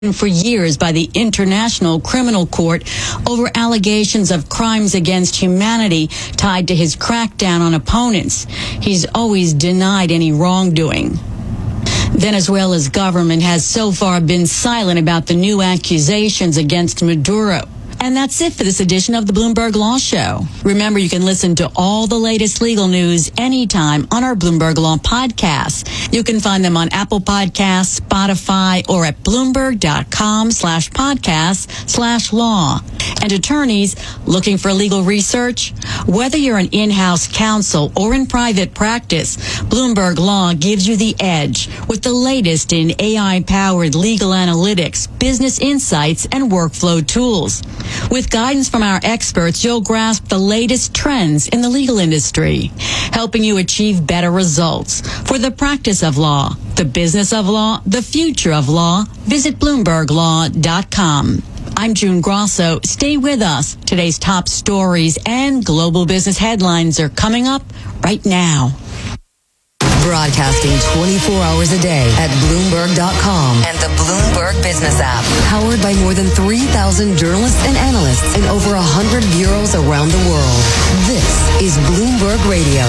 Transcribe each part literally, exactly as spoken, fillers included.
for years by the International Criminal Court over allegations of crimes against humanity tied to his crackdown on opponents. He's always denied any wrongdoing. Venezuela's government has so far been silent about the new accusations against Maduro. And that's it for this edition of the Bloomberg Law Show. Remember, you can listen to all the latest legal news anytime on our Bloomberg Law podcasts. You can find them on Apple Podcasts, Spotify, or at Bloomberg.com slash podcast slash law. And attorneys looking for legal research? Whether you're an in-house counsel or in private practice, Bloomberg Law gives you the edge with the latest in A I-powered legal analytics, business insights, and workflow tools. With guidance from our experts, you'll grasp the latest trends in the legal industry, helping you achieve better results for the practice of law, the business of law, the future of law. Visit Bloomberg Law dot com. I'm June Grosso. Stay with us. Today's top stories and global business headlines are coming up right now. Broadcasting twenty-four hours a day at Bloomberg dot com and the Bloomberg Business app. Powered by more than three thousand journalists and analysts in over one hundred bureaus around the world. This is Bloomberg Radio.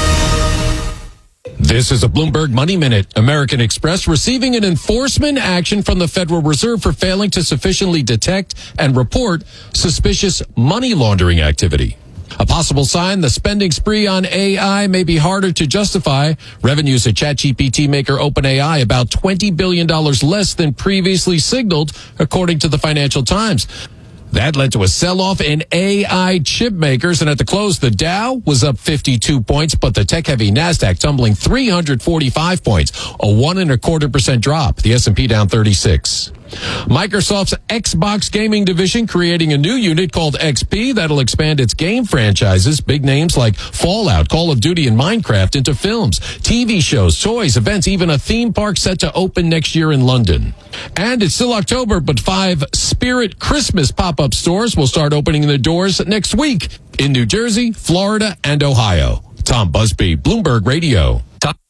This is a Bloomberg Money Minute. American Express receiving an enforcement action from the Federal Reserve for failing to sufficiently detect and report suspicious money laundering activity. A possible sign the spending spree on A I may be harder to justify. Revenues at ChatGPT maker OpenAI about twenty billion dollars less than previously signaled, according to the Financial Times. That led to a sell-off in A I chip makers, and at the close, the Dow was up fifty-two points, but the tech-heavy NASDAQ tumbling three hundred forty-five points, a one and a quarter percent drop. The S and P down thirty-six. Microsoft's Xbox gaming division creating a new unit called X P that'll expand its game franchises, big names like Fallout, Call of Duty, and Minecraft into films, T V shows, toys, events, even a theme park set to open next year in London. And it's still October, but five Spirit Christmas pop-up stores will start opening their doors next week in New Jersey, Florida, and Ohio. Tom Busby, Bloomberg Radio.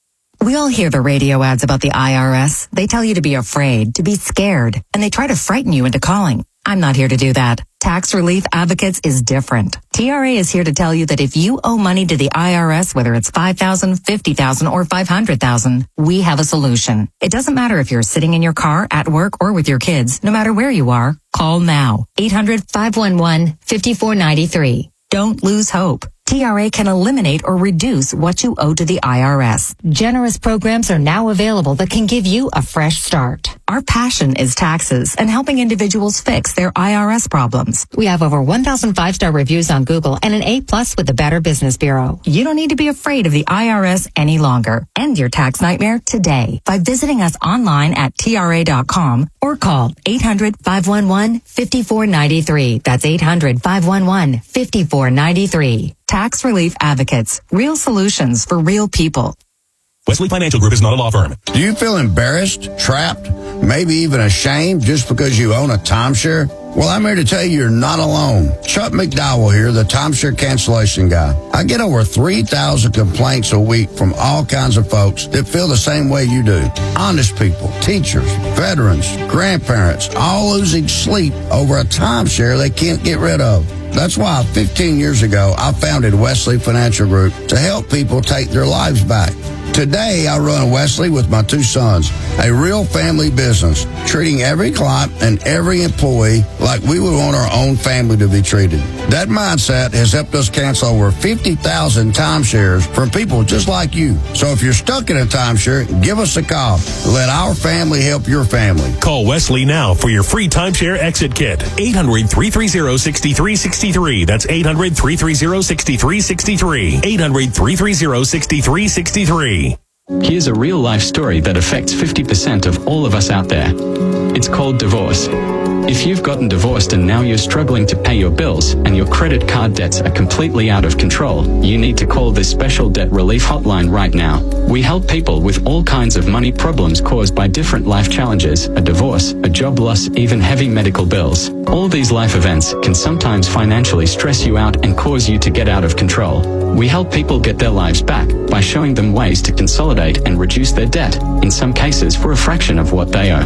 We all hear the radio ads about the I R S. They tell you to be afraid, to be scared, and they try to frighten you into calling. I'm not here to do that. Tax Relief Advocates is different. T R A is here to tell you that if you owe money to the I R S, whether it's five thousand dollars, fifty thousand dollars, or five hundred thousand dollars, we have a solution. It doesn't matter if you're sitting in your car, at work, or with your kids. No matter where you are, call now. eight hundred, five one one, five four nine three. Don't lose hope. T R A can eliminate or reduce what you owe to the I R S. Generous programs are now available that can give you a fresh start. Our passion is taxes and helping individuals fix their I R S problems. We have over one thousand five-star reviews on Google and an A plus with the Better Business Bureau. You don't need to be afraid of the I R S any longer. End your tax nightmare today by visiting us online at T R A dot com or call eight hundred, five one one, five four nine three. That's eight hundred, five one one, five four nine three. Tax Relief Advocates. Real solutions for real people. Wesley Financial Group is not a law firm. Do you feel embarrassed, trapped, maybe even ashamed just because you own a timeshare? Well, I'm here to tell you you're not alone. Chuck McDowell here, the timeshare cancellation guy. I get over three thousand complaints a week from all kinds of folks that feel the same way you do. Honest people, teachers, veterans, grandparents, all losing sleep over a timeshare they can't get rid of. That's why fifteen years ago, I founded Wesley Financial Group to help people take their lives back. Today, I run Wesley with my two sons, a real family business, treating every client and every employee like we would want our own family to be treated. That mindset has helped us cancel over fifty thousand timeshares from people just like you. So if you're stuck in a timeshare, give us a call. Let our family help your family. Call Wesley now for your free timeshare exit kit. eight hundred, three three zero, six three six three. That's eight hundred, three three zero, six three six three. eight hundred, three three zero, six three six three. Here's a real-life story that affects fifty percent of all of us out there. It's called divorce. If you've gotten divorced and now you're struggling to pay your bills and your credit card debts are completely out of control, you need to call this special debt relief hotline right now. We help people with all kinds of money problems caused by different life challenges, a divorce, a job loss, even heavy medical bills. All these life events can sometimes financially stress you out and cause you to get out of control. We help people get their lives back by showing them ways to consolidate and reduce their debt, in some cases for a fraction of what they owe.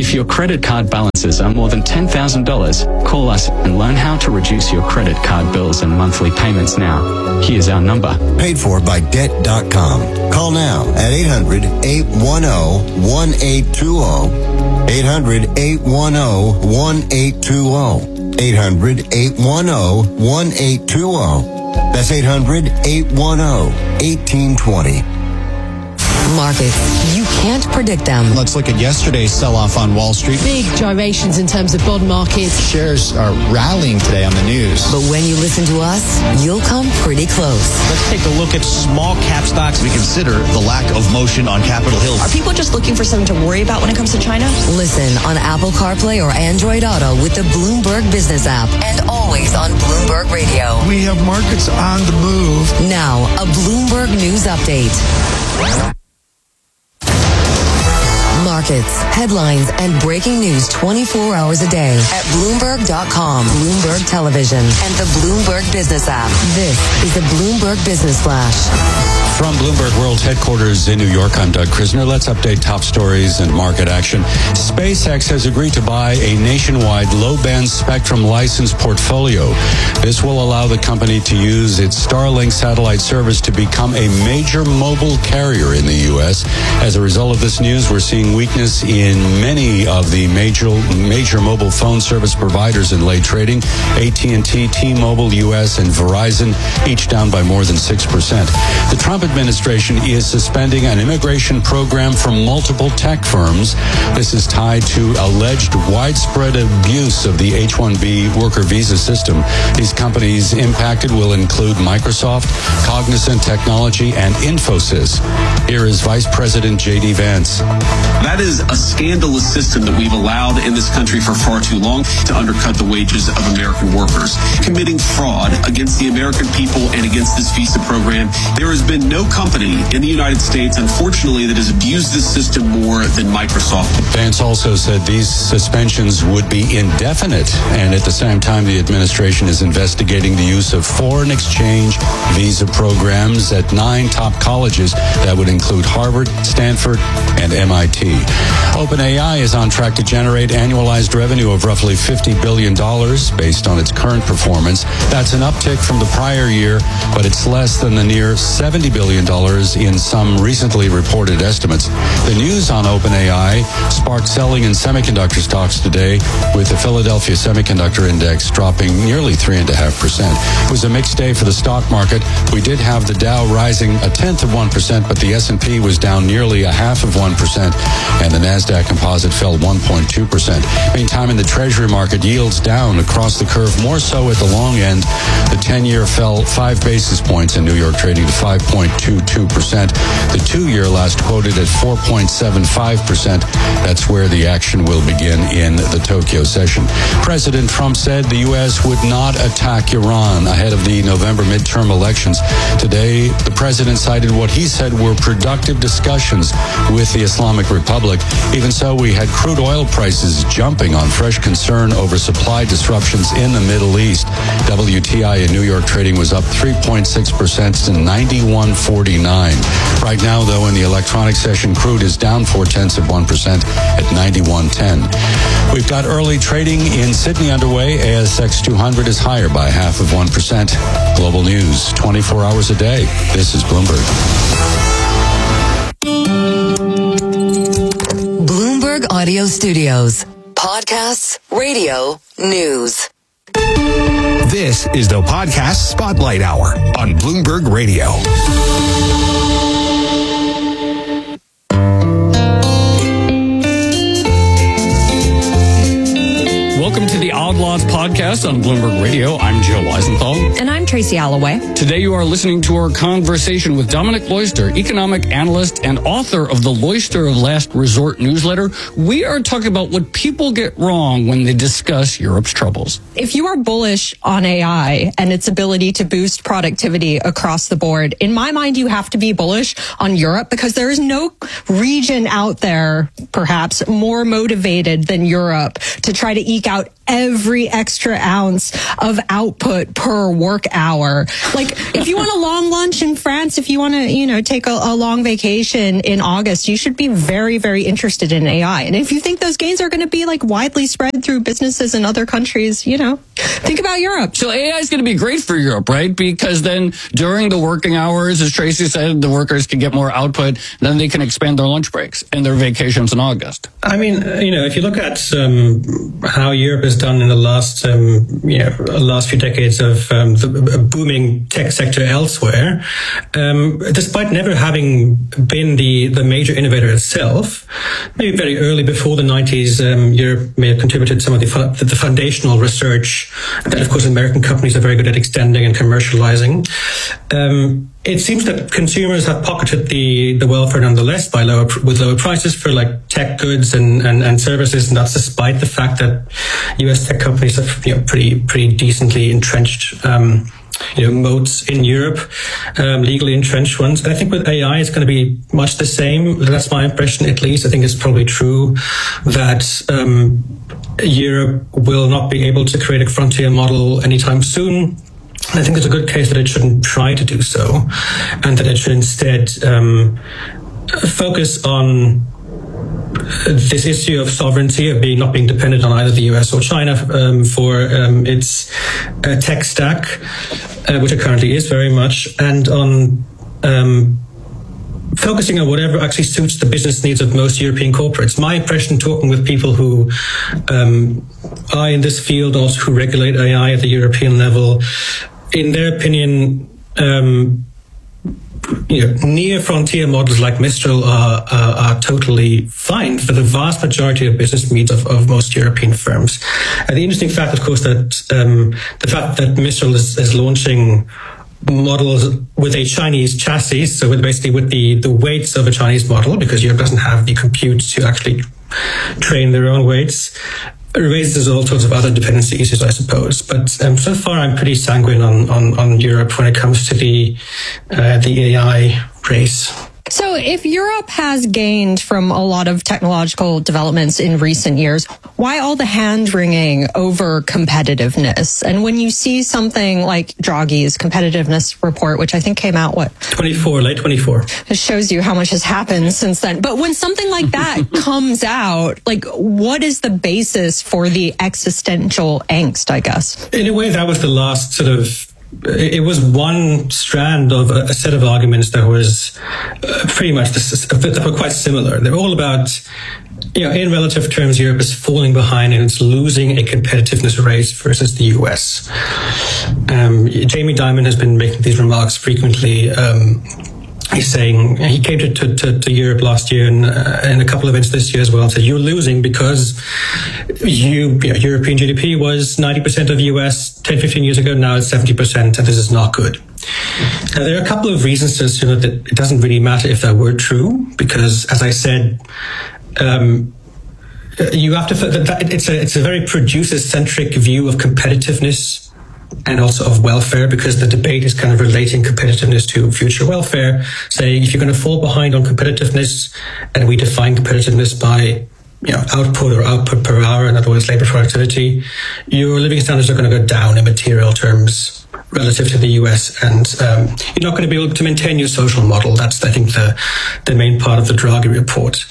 If your credit card balances are more than ten thousand dollars, call us and learn how to reduce your credit card bills and monthly payments now. Here's our number. Paid for by debt dot com. Call now at eight hundred, eight one zero, one eight two zero. eight hundred, eight one zero, one eight two zero. eight hundred, eight one zero, one eight two zero. That's eight hundred, eight one zero, one eight two zero. Markets, you can't predict them. Let's look at yesterday's sell-off on Wall Street. Big gyrations in terms of bond markets. Shares are rallying today on the news. But when you listen to us, you'll come pretty close. Let's take a look at small cap stocks. We consider the lack of motion on Capitol Hill. Are people just looking for something to worry about when it comes to China? Listen on Apple CarPlay or Android Auto with the Bloomberg Business app and always on Bloomberg Radio. We have markets on the move. Now, a Bloomberg News Update. Markets, headlines, and breaking news twenty-four hours a day at Bloomberg dot com, Bloomberg Television, and the Bloomberg Business app. This is the Bloomberg Business Flash. From Bloomberg World Headquarters in New York, I'm Doug Krisner. Let's update top stories and market action. SpaceX has agreed to buy a nationwide low-band spectrum license portfolio. This will allow the company to use its Starlink satellite service to become a major mobile carrier in the U S. As a result of this news, we're seeing weakness in many of the major major mobile phone service providers in late trading. A T and T, T-Mobile U S, and Verizon, each down by more than six percent. The Trump administration is suspending an immigration program for multiple tech firms. This is tied to alleged widespread abuse of the H one B worker visa system. These companies impacted will include Microsoft, Cognizant Technology, and Infosys. Here is Vice President J D Vance. That is a scandalous system that we've allowed in this country for far too long to undercut the wages of American workers. Committing fraud against the American people and against this visa program, there has been no company in the United States, unfortunately, that has abused this system more than Microsoft. Vance also said these suspensions would be indefinite, and at the same time, the administration is investigating the use of foreign exchange visa programs at nine top colleges that would include Harvard, Stanford, and M I T. OpenAI is on track to generate annualized revenue of roughly fifty billion dollars based on its current performance. That's an uptick from the prior year, but it's less than the near seventy billion dollars in some recently reported estimates. The news on OpenAI sparked selling in semiconductor stocks today, with the Philadelphia Semiconductor Index dropping nearly three point five percent. It was a mixed day for the stock market. We did have the Dow rising a tenth of one percent, but the S and P was down nearly a half of one percent, and the NASDAQ composite fell one point two percent. Meantime, in the Treasury market, yields down across the curve, more so at the long end. The ten-year fell five basis points in New York, trading to five point two two percent. The two-year last quoted at four point seven five percent. That's where the action will begin in the Tokyo session. President Trump said the U S would not attack Iran ahead of the November midterm elections. Today, the president cited what he said were productive discussions with the Islamic Republic. Even so, we had crude oil prices jumping on fresh concern over supply disruptions in the Middle East. W T I in New York trading was up three point six percent to ninety-one forty-nine. Right now, though, in the electronic session, crude is down four tenths of one percent at ninety-one ten. We've got early trading in Sydney underway. A S X two hundred is higher by half of one percent. Global news, twenty-four hours a day. This is Bloomberg. Bloomberg Audio Studios. Podcasts, radio, news. This is the Podcast Spotlight Hour on Bloomberg Radio. Welcome to the Odd Lots podcast on Bloomberg Radio. I'm Joe Weisenthal. And I'm Tracy Alloway. Today you are listening to our conversation with Dominic Loyster, economic analyst and author of the Loyster of Last Resort newsletter. We are talking about what people get wrong when they discuss Europe's troubles. If you are bullish on A I and its ability to boost productivity across the board, in my mind, you have to be bullish on Europe because there is no region out there, perhaps, more motivated than Europe to try to eke out about every extra ounce of output per work hour. Like, if you want a long lunch in France, if you want to, you know, take a, a long vacation in August, you should be very, very interested in A I. And if you think those gains are going to be like widely spread through businesses in other countries, you know, think about Europe. So A I is going to be great for Europe, right? Because then during the working hours, as Tracy said, the workers can get more output, then they can expand their lunch breaks and their vacations in August. I mean, you know, if you look at um, how Europe has done in the last, um, you know, last few decades of um, the booming tech sector elsewhere, um, despite never having been the, the major innovator itself, maybe very early before the nineties, um, Europe may have contributed some of the, the foundational research that, of course, American companies are very good at extending and commercializing. Um, It seems that consumers have pocketed the, the welfare nonetheless by lower with lower prices for like tech goods and, and, and services, and that's despite the fact that U S tech companies have, you know, pretty pretty decently entrenched um, you know moats in Europe, um, legally entrenched ones. And I think with A I, it's going to be much the same. That's my impression, at least. I think it's probably true that um, Europe will not be able to create a frontier model anytime soon. I think there's a good case that it shouldn't try to do so, and that it should instead um, focus on this issue of sovereignty, of being not being dependent on either the U S or China um, for um, its uh, tech stack, uh, which it currently is very much, and on um, focusing on whatever actually suits the business needs of most European corporates. My impression, talking with people who um, are in this field, also who regulate A I at the European level, in their opinion, um, you know, near frontier models like Mistral are, are, are totally fine for the vast majority of business needs of, of most European firms. And the interesting fact, of course, that um, the fact that Mistral is, is launching models with a Chinese chassis, so with basically with the, the weights of a Chinese model, because Europe doesn't have the compute to actually train their own weights, raises all sorts of other dependency issues, I suppose. But um, so far, I'm pretty sanguine on, on, on Europe when it comes to the uh, the A I race. So if Europe has gained from a lot of technological developments in recent years, why all the hand-wringing over competitiveness? And when you see something like Draghi's competitiveness report, which I think came out, what? twenty-four, late twenty-four. It shows you how much has happened since then. But when something like that comes out, like, what is the basis for the existential angst, I guess? In a way, that was the last sort of it was one strand of a set of arguments that was uh, pretty much this, that were quite similar. They're all about, you know, in relative terms, Europe is falling behind and it's losing a competitiveness race versus the U S. Um, Jamie Dimon has been making these remarks frequently. Um, He's saying, he came to, to, to, to Europe last year and uh, in a couple of events this year as well and said, you're losing because you, you know, European G D P was ninety percent of U S ten, fifteen years ago. Now it's seventy percent, and this is not good. Now, there are a couple of reasons to assume that it doesn't really matter if that were true, because, as I said, um, you have to, that, it's a, it's a very producer-centric view of competitiveness and also of welfare, because the debate is kind of relating competitiveness to future welfare, saying if you're going to fall behind on competitiveness, and we define competitiveness by, you know, output or output per hour, in other words, labor productivity, your living standards are going to go down in material terms relative to the U S, and um, you're not going to be able to maintain your social model. That's, I think, the the main part of the Draghi report.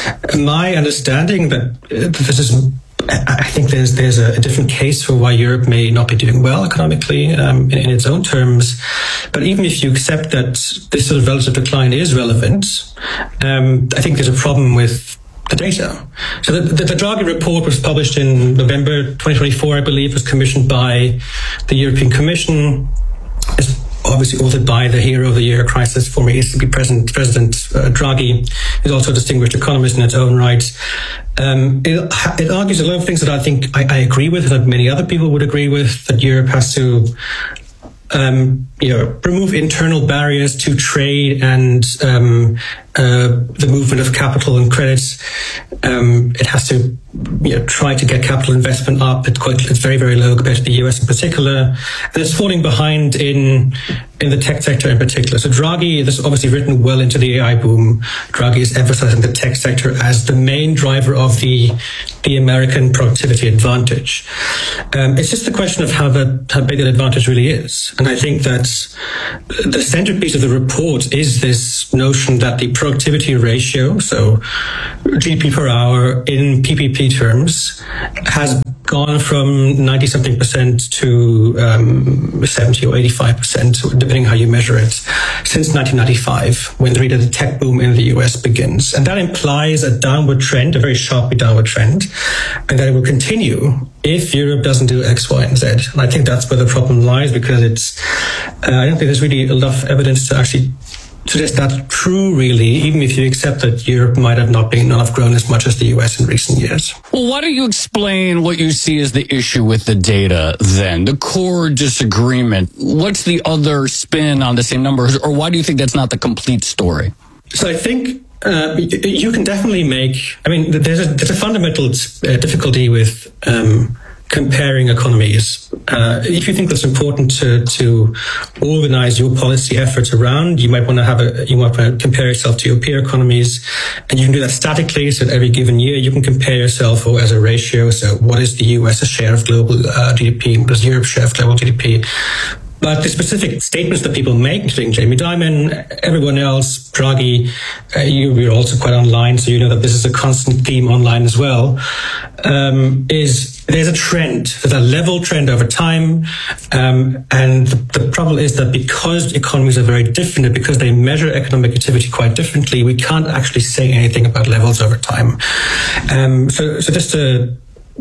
My understanding that uh, this is I think there's there's a, a different case for why Europe may not be doing well economically um, in, in its own terms. But even if you accept that this sort of relative decline is relevant, um, I think there's a problem with the data. So the, the, the Draghi report was published in November twenty twenty-four, I believe, was commissioned by the European Commission. It's obviously authored by the hero of the year crisis, former E C B President, President uh, Draghi. He's also a distinguished economist in its own right. Um, it, it argues a lot of things that I think I, I agree with, that many other people would agree with, that Europe has to um, you know, remove internal barriers to trade and um, uh, the movement of capital and credits. Um, it has to you know, try to get capital investment up. It's quite, it's very, very low compared to the U S in particular. And it's falling behind in in the tech sector in particular. So Draghi, this is obviously written well into the A I boom. Draghi is emphasizing the tech sector as the main driver of the the American productivity advantage. Um, it's just a question of how the how big that advantage really is. And I think that the centerpiece of the report is this notion that the productivity ratio, so G D P per hour in P P P terms, has gone from ninety something percent to um, seventy or eighty-five percent, depending how you measure it, since nineteen ninety-five, when really the tech boom in the U S begins. And that implies a downward trend, a very sharply downward trend, and that it will continue if Europe doesn't do X, Y, and Z. And I think that's where the problem lies, because it's, uh, I don't think there's really enough evidence to actually suggest that's true, really, even if you accept that Europe might have not been, not have grown as much as the U S in recent years. Well, why don't you explain what you see as the issue with the data then? The core disagreement. What's the other spin on the same numbers, or why do you think that's not the complete story? So I think uh, you can definitely make, I mean, there's a, there's a fundamental uh, difficulty with um, comparing economies. Uh, if you think that's important to, to organize your policy efforts around, you might want to have a, you might want to compare yourself to your peer economies, and you can do that statically. So every given year, you can compare yourself or as a ratio. So what is the U S share of global uh, G D P? What is Europe's share of global G D P? But the specific statements that people make, including Jamie Dimon, everyone else, Draghi, uh, you, you're also quite online, so you know that this is a constant theme online as well, um, is there's a trend, there's a level trend over time. Um, and the, the problem is that because economies are very different and because they measure economic activity quite differently, we can't actually say anything about levels over time. Um, so, so just to,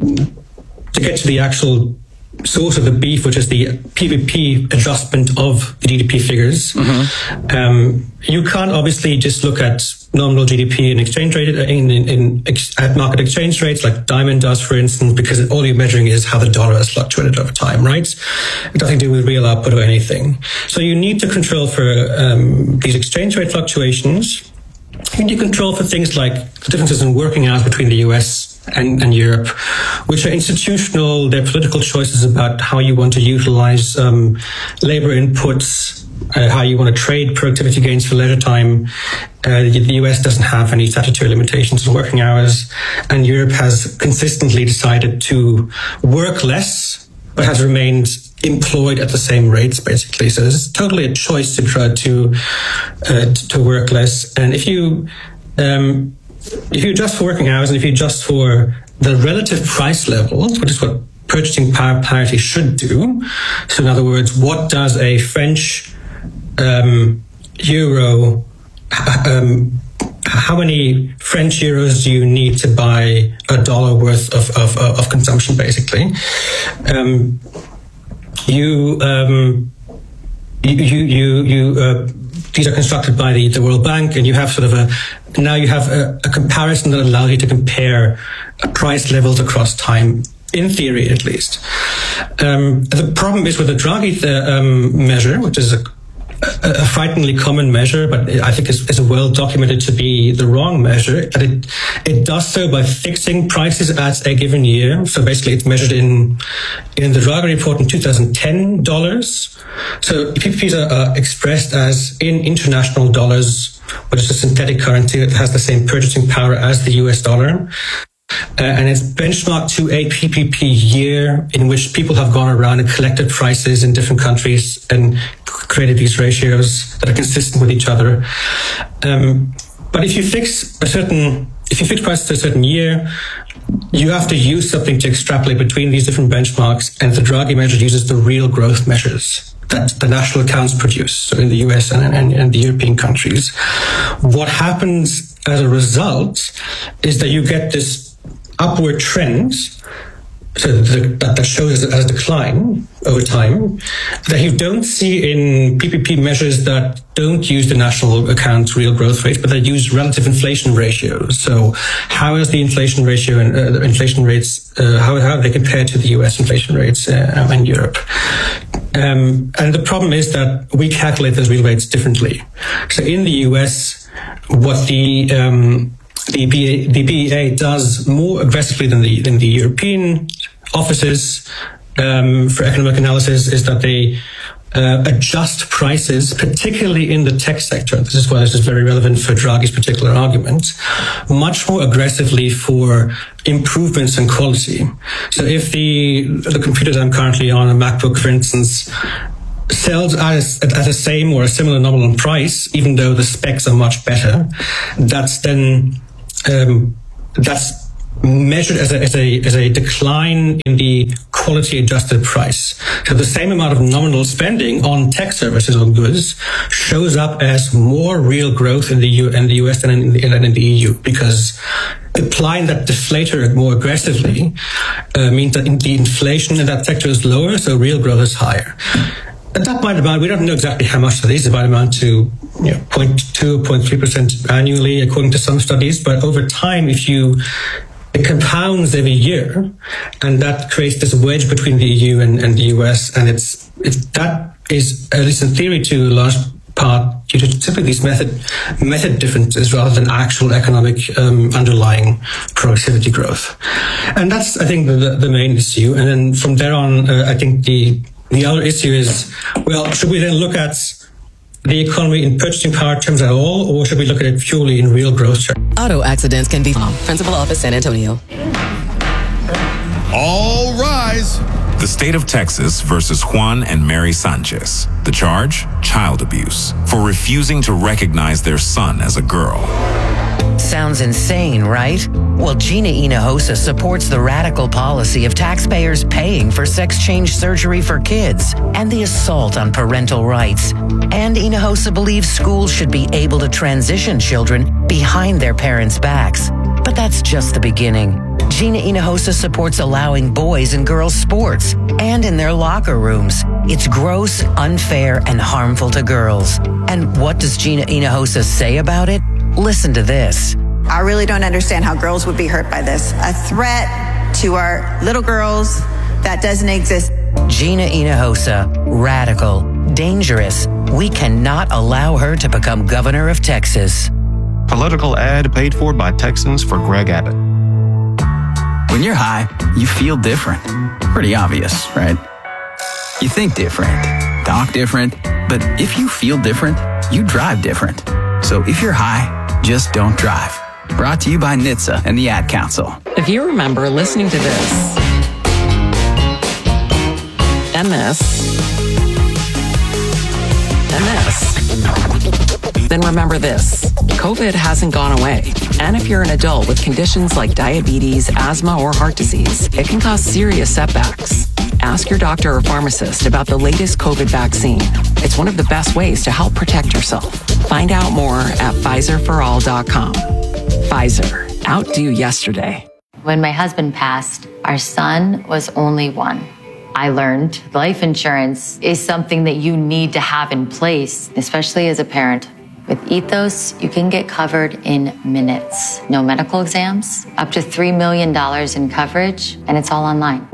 to get to the actual source of the beef, which is the P V P adjustment of the G D P figures. Mm-hmm. Um, you can't obviously just look at nominal G D P and exchange rate in, in, in ex, at market exchange rates, like Dimon does, for instance, because all you're measuring is how the dollar has fluctuated over time, right? It doesn't do with real output or anything. So you need to control for um, these exchange rate fluctuations. You need to control for things like the differences in working hours between the U S And, and Europe, which are institutional. They're political choices about how you want to utilize um, labor inputs, uh, how you want to trade productivity gains for leisure time. Uh, the U S doesn't have any statutory limitations on working hours, and Europe has consistently decided to work less, but has remained employed at the same rates, basically. So this is totally a choice to try to uh, to work less. And if you um, If you adjust for working hours and if you adjust for the relative price levels, which is what purchasing power parity should do, so in other words, what does a French um, euro, um, how many French euros do you need to buy a dollar worth of, of, of consumption, basically? Um, you, um, you, you, you, you uh, these are constructed by the, the World Bank, and you have sort of a, now you have a, a comparison that allows you to compare price levels across time, in theory at least. Um, the problem is with the Draghi um, measure, which is a, a frighteningly common measure, but I think is, is well documented to be the wrong measure, that it, it does so by fixing prices at a given year. So basically it's measured in, in the Draghi report in two thousand ten dollars. So P P Ps are, are expressed as in international dollars, which is a synthetic currency that has the same purchasing power as the U S dollar. Uh, and it's benchmarked to a P P P year in which people have gone around and collected prices in different countries and created these ratios that are consistent with each other. Um, but if you fix a certain, if you fix prices to a certain year, you have to use something to extrapolate between these different benchmarks, and the Draghi measure uses the real growth measures that the national accounts produce, so in the U S and, and, and the European countries. What happens as a result is that you get this upward trend, so the, that, that shows as a decline over time, that you don't see in P P P measures that don't use the national account's real growth rates, but that use relative inflation ratios. So how is the inflation ratio and uh, the inflation rates, uh, how, how do they compare to the U S inflation rates uh, in Europe? Um, and the problem is that we calculate those real rates differently. So in the U S, what the um, the B E A does more aggressively than the than the European offices um, for economic analysis is that they uh, adjust prices, particularly in the tech sector. This is why this is very relevant for Draghi's particular argument, much more aggressively for improvements in quality. So if the the computer that I'm currently on, a MacBook, for instance, sells at, at a same or a similar nominal price, even though the specs are much better, that's then um, that's measured as a, as a as a decline in the quality adjusted price. So the same amount of nominal spending on tech services or goods shows up as more real growth in the U in the U S than in the, than in the E U, because applying that deflator more aggressively uh, means that the inflation in that sector is lower, so real growth is higher. And that might amount, we don't know exactly how much that is, it might amount to you know, zero point two, zero point three percent annually, according to some studies. But over time, if you, it compounds every year, and that creates this wedge between the E U and, and the U S. And it's, it's, that is, at least in theory, to a large part due to simply these method, method differences rather than actual economic um, underlying productivity growth. And that's, I think, the, the main issue. And then from there on, uh, I think the, The other issue is, well, should we then look at the economy in purchasing power terms at all, or should we look at it purely in real growth terms? Auto accidents can be Principal Office, San Antonio. All rise. The state of Texas versus Juan and Mary Sanchez. The charge? Child abuse for refusing to recognize their son as a girl. Sounds insane, right? Well, Gina Hinojosa supports the radical policy of taxpayers paying for sex change surgery for kids and the assault on parental rights. And Hinojosa believes schools should be able to transition children behind their parents' backs. But that's just the beginning. Gina Hinojosa supports allowing boys and girls sports and in their locker rooms. It's gross, unfair, and harmful to girls. And what does Gina Hinojosa say about it? Listen to this. I really don't understand how girls would be hurt by this. A threat to our little girls that doesn't exist. Gina Hinojosa, radical, dangerous. We cannot allow her to become governor of Texas. Political ad paid for by Texans for Greg Abbott. When you're high, you feel different. Pretty obvious, right? You think different, talk different, but if you feel different, you drive different. So if you're high, just don't drive. Brought to you by N H T S A and the Ad Council. If you remember listening to this and this and this, then remember this. COVID hasn't gone away. And if you're an adult with conditions like diabetes, asthma, or heart disease, it can cause serious setbacks. Ask your doctor or pharmacist about the latest COVID vaccine. It's one of the best ways to help protect yourself. Find out more at Pfizer for all dot com. Pfizer, outdo yesterday. When my husband passed, our son was only one. I learned life insurance is something that you need to have in place, especially as a parent. With Ethos, you can get covered in minutes. No medical exams, up to three million dollars in coverage, and it's all online.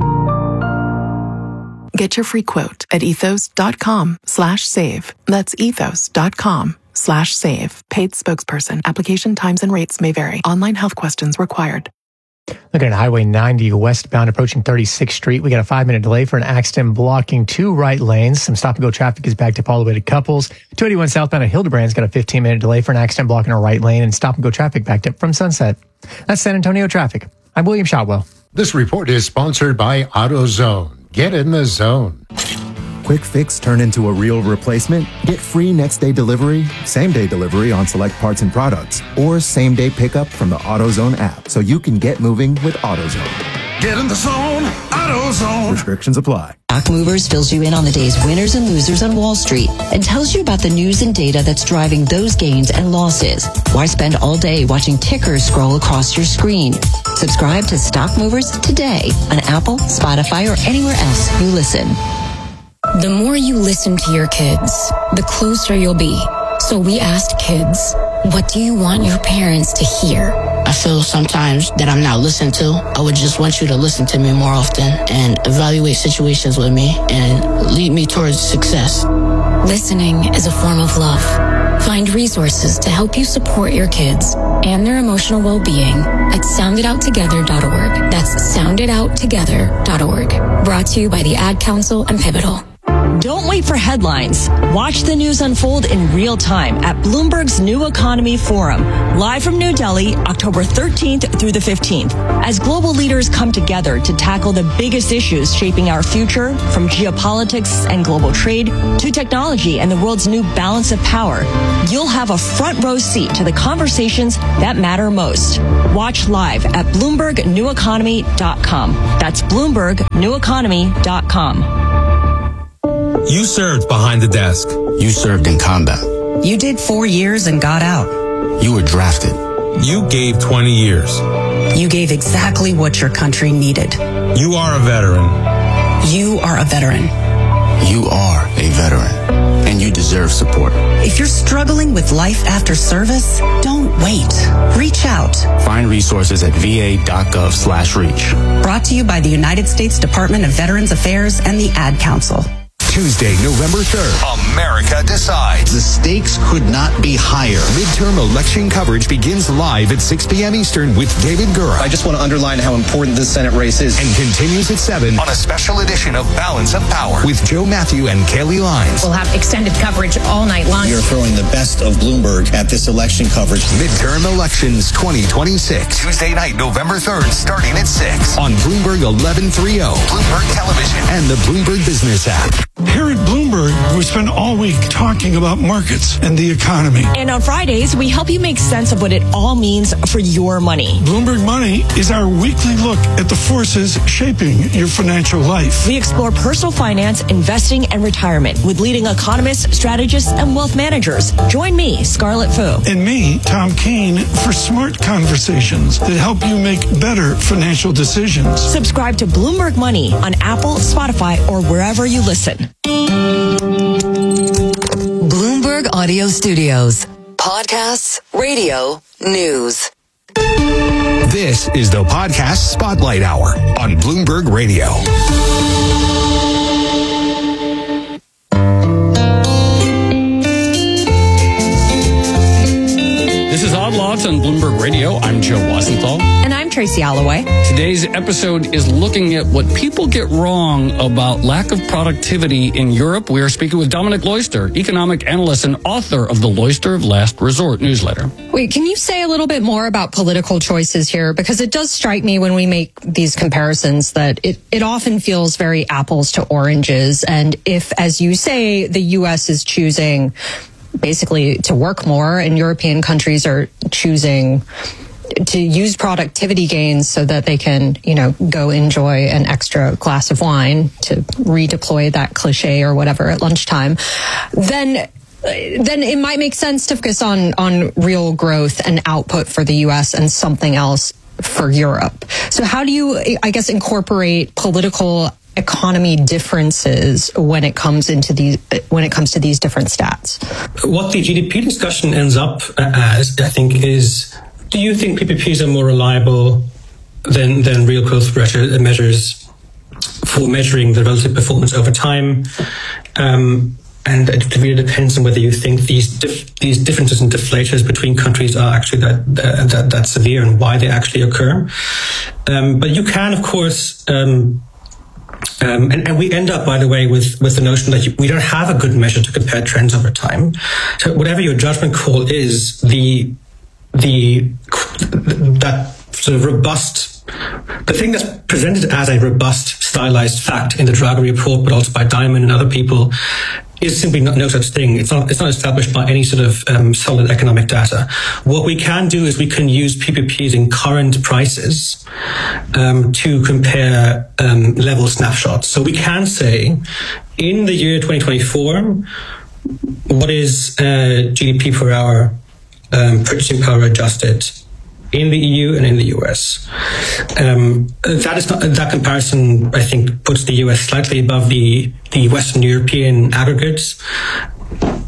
Get your free quote at ethos.com slash save. That's ethos.com slash save. Paid spokesperson. Application times and rates may vary. Online health questions required. Looking at Highway ninety westbound approaching thirty-sixth Street, we got a five-minute delay for an accident blocking two right lanes. Some stop-and-go traffic is backed up all the way to Couples. two eighty-one southbound at Hildebrand's got a fifteen-minute delay for an accident blocking a right lane, and stop-and-go traffic backed up from Sunset. That's San Antonio traffic. I'm William Shotwell. This report is sponsored by AutoZone. Get in the zone. Quick fix turn into a real replacement? Get free next-day delivery, same-day delivery on select parts and products, or same-day pickup from the AutoZone app so you can get moving with AutoZone. Get in the zone, AutoZone. Restrictions apply. Stock Movers fills you in on the day's winners and losers on Wall Street and tells you about the news and data that's driving those gains and losses. Why spend all day watching tickers scroll across your screen? Subscribe to Stock Movers today on Apple, Spotify, or anywhere else you listen. The more you listen to your kids, the closer you'll be. So we asked kids, what do you want your parents to hear? I feel sometimes that I'm not listened to. I would just want you to listen to me more often and evaluate situations with me and lead me towards success. Listening is a form of love. Find resources to help you support your kids and their emotional well-being at sound it out together dot org. That's sound it out together dot org. Brought to you by the Ad Council and Pivotal. Don't wait for headlines. Watch the news unfold in real time at Bloomberg's New Economy Forum, live from New Delhi, October thirteenth through the fifteenth, as global leaders come together to tackle the biggest issues shaping our future, from geopolitics and global trade to technology and the world's new balance of power. You'll have a front row seat to the conversations that matter most. Watch live at Bloomberg New Economy dot com. That's Bloomberg New Economy dot com. You served behind the desk. You served in combat. You did four years and got out. You were drafted. You gave twenty years. You gave exactly what your country needed. You are a veteran. You are a veteran. You are a veteran. And you deserve support. If you're struggling with life after service, don't wait. Reach out. Find resources at v a dot gov slash reach. Brought to you by the United States Department of Veterans Affairs and the Ad Council. Tuesday, November third, America Decides. The stakes could not be higher. Midterm election coverage begins live at six p.m. Eastern with David Gura. I just want to underline how important this Senate race is. And continues at seven on a special edition of Balance of Power with Joe Matthew and Kaylee Lines. We'll have extended coverage all night long. You're throwing the best of Bloomberg at this election coverage. Midterm Elections twenty twenty-six. Tuesday night, November third, starting at six on Bloomberg eleven thirty, Bloomberg Television, and the Bloomberg Business app. Here at Bloomberg, we spend all week talking about markets and the economy. And on Fridays, we help you make sense of what it all means for your money. Bloomberg Money is our weekly look at the forces shaping your financial life. We explore personal finance, investing, and retirement with leading economists, strategists, and wealth managers. Join me, Scarlett Fu. And me, Tom Keene, for smart conversations that help you make better financial decisions. Subscribe to Bloomberg Money on Apple, Spotify, or wherever you listen. Bloomberg Audio Studios. Podcasts, radio, news. This is the Podcast Spotlight Hour on Bloomberg Radio. This is Odd Lots on Bloomberg Radio. I'm Joe Wasenthal. And I'm Tracy Alloway. Today's episode is looking at what people get wrong about lack of productivity in Europe. We are speaking with Dominic Loyster, economic analyst and author of the Loyster of Last Resort newsletter. Wait, can you say a little bit more about political choices here? Because it does strike me when we make these comparisons that it, it often feels very apples to oranges. And if, as you say, the U S is choosing basically to work more and European countries are choosing to use productivity gains so that they can, you know, go enjoy an extra glass of wine, to redeploy that cliche or whatever at lunchtime, then then it might make sense to focus on on real growth and output for the U S and something else for Europe. So how do you, I guess, incorporate political economy differences when it comes into these when it comes to these different stats? What the G D P discussion ends up as, I think, is: do you think P P Ps are more reliable than than real growth measures for measuring the relative performance over time? Um, and it really depends on whether you think these dif- these differences and deflators between countries are actually that that, that, that severe and why they actually occur. Um, but you can, of course. Um, Um, and, and we end up, by the way, with, with the notion that you, we don't have a good measure to compare trends over time. So whatever your judgment call is, the the that sort of robust, the thing that's presented as a robust, stylized fact in the Draghi report, but also by Diamond and other people, is simply not, no such thing. It's not, it's not established by any sort of um, solid economic data. What we can do is we can use P P Ps in current prices um, to compare um, level snapshots. So we can say, in the year twenty twenty-four, what is uh, G D P per hour, um, purchasing power adjusted in the E U and in the U S. Um, that is not, that comparison, I think, puts the U S slightly above the, the Western European aggregates. I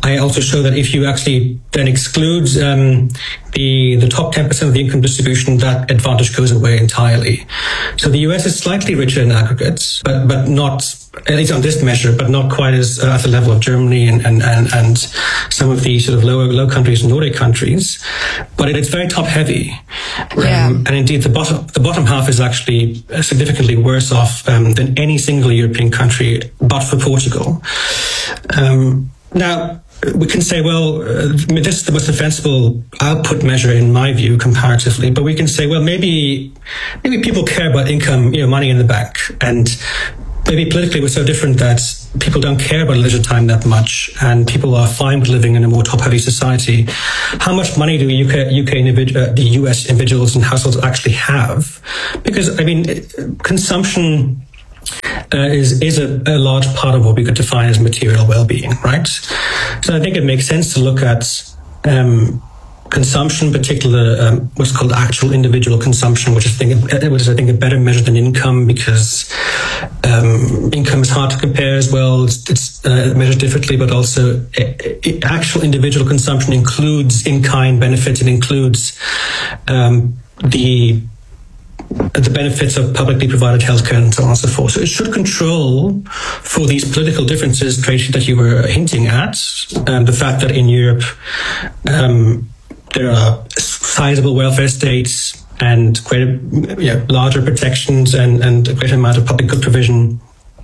I also show that if you actually then exclude um, the the top ten percent of the income distribution, that advantage goes away entirely. So the U S is slightly richer in aggregate, but but not, at least on this measure, but not quite as uh, at the level of Germany and, and, and, and some of the sort of lower low countries, Nordic countries. But it, it's very top heavy, Yeah. um, and indeed the bottom the bottom half is actually significantly worse off um, than any single European country, but for Portugal. Um, now. We can say, well, uh, this is the most defensible output measure in my view, comparatively. But we can say, well, maybe maybe people care about income, you know, money in the bank, and maybe politically we're so different that people don't care about leisure time that much, and people are fine with living in a more top-heavy society. How much money do U K, U K individ- uh, the U S individuals and households actually have? Because I mean, consumption. Uh, is is a, a large part of what we could define as material well-being, right? So I think it makes sense to look at um, consumption, in particular um, what's called actual individual consumption, which is, think, which is I think a better measure than income, because um, income is hard to compare as well. It's, it's uh, measured differently, but also it, it, actual individual consumption includes in-kind benefits. It includes um, the the benefits of publicly provided healthcare and so on and so forth. So it should control for these political differences, Tracy, that you were hinting at, um, the fact that in Europe um, there are sizable welfare states and greater, you know, larger protections and, and a greater amount of public good provision.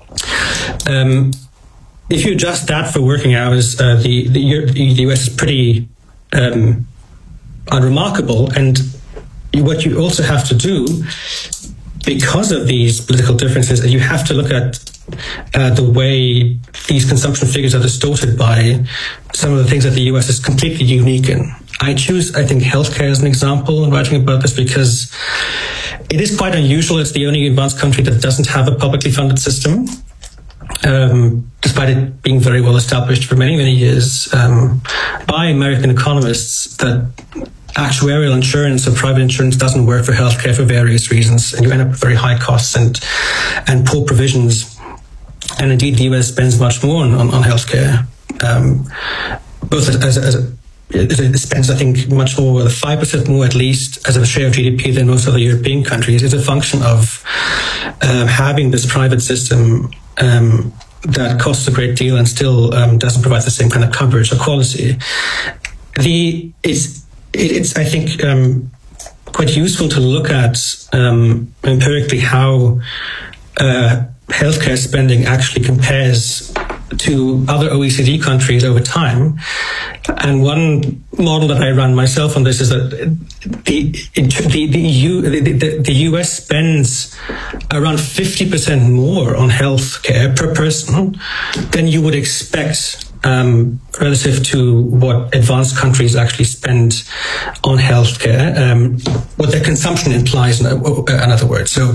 Um, if you adjust that for working hours, uh, the, the, the U S is pretty um, unremarkable. And what you also have to do, because of these political differences, is you have to look at uh, the way these consumption figures are distorted by some of the things that the U S is completely unique in. I choose, I think, healthcare as an example in writing about this because it is quite unusual. It's the only advanced country that doesn't have a publicly funded system. Um, despite it being very well established for many, many years um, by American economists, that actuarial insurance or private insurance doesn't work for healthcare for various reasons, and you end up with very high costs and and poor provisions. And indeed, the U S spends much more on, on, on healthcare, um, both as, as a, it spends, I think, much more, five percent more at least, as a share of G D P than most other European countries. It's a function of uh, having this private system um, that costs a great deal and still um, doesn't provide the same kind of coverage or quality. The it's It's, I think, um, quite useful to look at um, empirically how uh, healthcare spending actually compares to other O E C D countries over time. And one model that I run myself on this is that the the the, U, the, the, the U S spends around fifty percent more on healthcare per person than you would expect Um, relative to what advanced countries actually spend on healthcare, um, what their consumption implies, in, in other words. So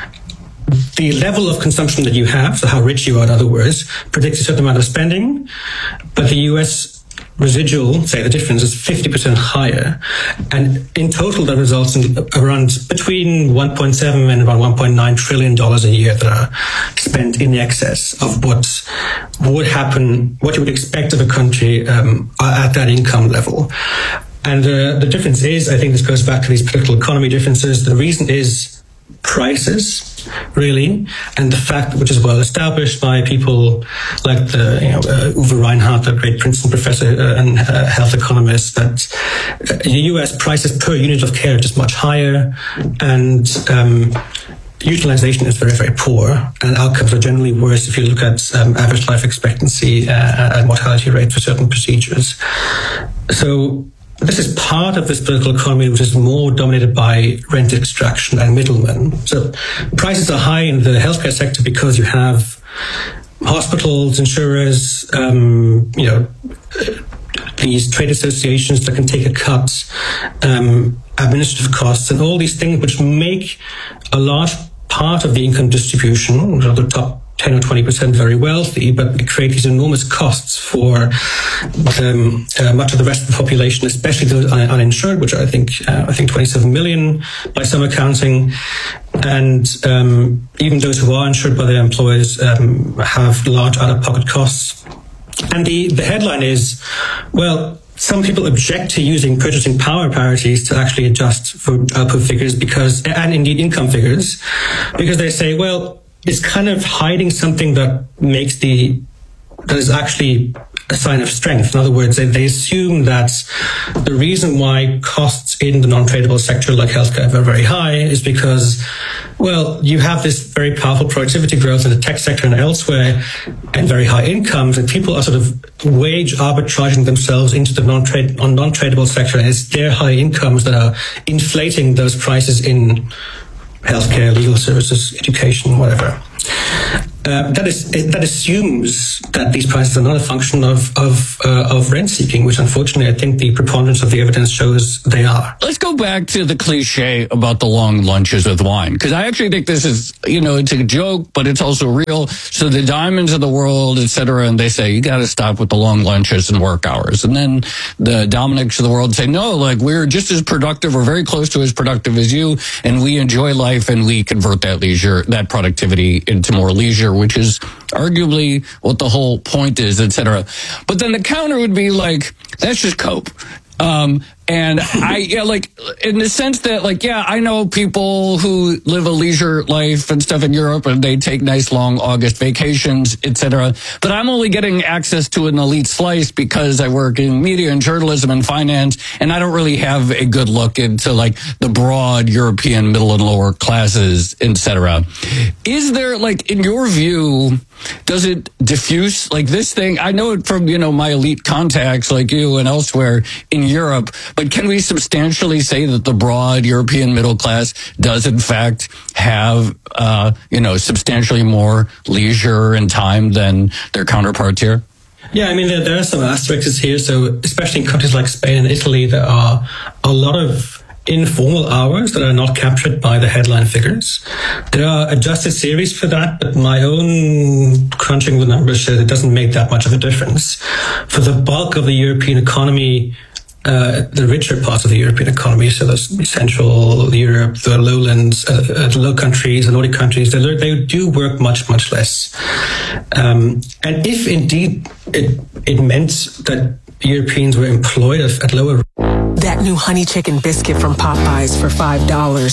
the level of consumption that you have, so how rich you are, in other words, predicts a certain amount of spending, but the U S residual, say the difference, is fifty percent higher. And in total, that results in around between one point seven and about one point nine trillion dollars a year that are spent in excess of what would happen, what you would expect of a country um, at that income level. And uh, the difference is, I think this goes back to these political economy differences. The reason is prices, really, and the fact, which is well established by people like the, you know, uh, Uwe Reinhardt, the great Princeton professor uh, and uh, health economist, that uh, in the U S prices per unit of care are just much higher, and um, utilization is very, very poor, and outcomes are generally worse if you look at um, average life expectancy uh, and mortality rate for certain procedures. So this is part of this political economy, which is more dominated by rent extraction and middlemen. So prices are high in the healthcare sector because you have hospitals, insurers, um, you know, these trade associations that can take a cut, um, administrative costs, and all these things which make a large part of the income distribution, which are the top ten or twenty percent, very wealthy, but they create these enormous costs for um, uh, much of the rest of the population, especially those un- uninsured, which are, I think, uh, I think twenty-seven million by some accounting. And um, even those who are insured by their employers um, have large out-of-pocket costs. And the, the headline is, well, some people object to using purchasing power parities to actually adjust for output figures because, and indeed income figures, because they say, well, it's kind of hiding something that makes the, that is actually a sign of strength. In other words, they, they assume that the reason why costs in the non-tradable sector like healthcare are very high is because, well, you have this very powerful productivity growth in the tech sector and elsewhere and very high incomes, and people are sort of wage arbitraging themselves into the non-trade, on non-tradable sector, and it's their high incomes that are inflating those prices in healthcare, legal services, education, whatever. Uh, that is that assumes that these prices are not a function of of uh, of rent seeking, which unfortunately I think the preponderance of the evidence shows they are. Let's go back to the cliche about the long lunches with wine, because I actually think this is, you know, it's a joke, but it's also real. So the Diamonds of the world, et cetera, and they say you got to stop with the long lunches and work hours, and then the Dominics of the world say no, like we're just as productive, we're very close to as productive as you, and we enjoy life, and we convert that leisure, that productivity into more leisure, which is arguably what the whole point is, et cetera. But then the counter would be like, that's just cope. Um, and I, yeah, like, in the sense that, like, yeah, I know people who live a leisure life and stuff in Europe, and they take nice long August vacations, et cetera. But I'm only getting access to an elite slice because I work in media and journalism and finance, and I don't really have a good look into, like, the broad European middle and lower classes, et cetera. Is there, like, in your view, does it diffuse, like, this thing? I know it from, you know, my elite contacts like you and elsewhere in Europe, but can we substantially say that the broad European middle class does in fact have, uh, you know, substantially more leisure and time than their counterparts here? Yeah, I mean, there, there are some asterisks here. So especially in countries like Spain and Italy, there are a lot of informal hours that are not captured by the headline figures. There are adjusted series for that, but my own crunching the numbers shows it doesn't make that much of a difference. For the bulk of the European economy, uh, the richer parts of the European economy, so the Central Europe, the lowlands, uh, uh, the low countries, the Nordic countries, they, they do work much, much less. Um, and if indeed it, it meant that Europeans were employed at, at lower That new honey chicken biscuit from Popeyes for five dollars.